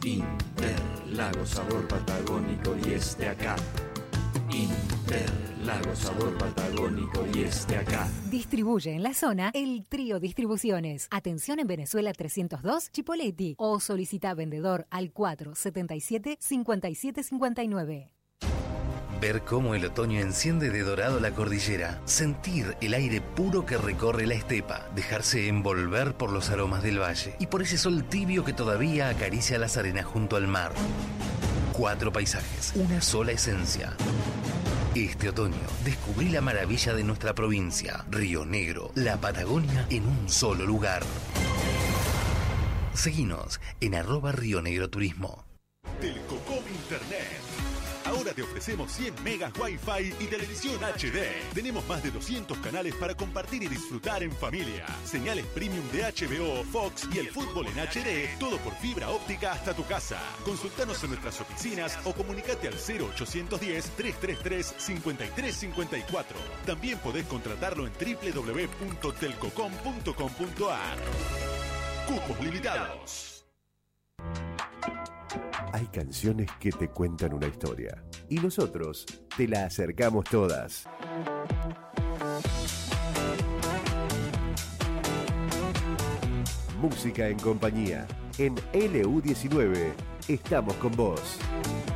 Interlago, sabor patagónico y acá. Interlago, sabor patagónico y acá. Distribuye en la zona el Trío Distribuciones. Atención en Venezuela 302, Chipoleti. O solicita vendedor al 477-5759. Ver cómo el otoño enciende de dorado la cordillera, sentir el aire puro que recorre la estepa, dejarse envolver por los aromas del valle y por ese sol tibio que todavía acaricia las arenas junto al mar. 4 paisajes, una sola esencia. Este otoño descubrí la maravilla de nuestra provincia, Río Negro, la Patagonia en un solo lugar. Seguinos en @RioNegroTurismo. Telcocom Internet. Ahora te ofrecemos 100 megas Wi-Fi y televisión HD. Tenemos más de 200 canales para compartir y disfrutar en familia. Señales premium de HBO, Fox y el fútbol en HD. Todo por fibra óptica hasta tu casa. Consultanos en nuestras oficinas o comunicate al 0810-333-5354. También podés contratarlo en www.telcocom.com.ar. Cupos limitados. Hay canciones que te cuentan una historia y nosotros te la acercamos todas. Música en compañía. En LU19 estamos con vos.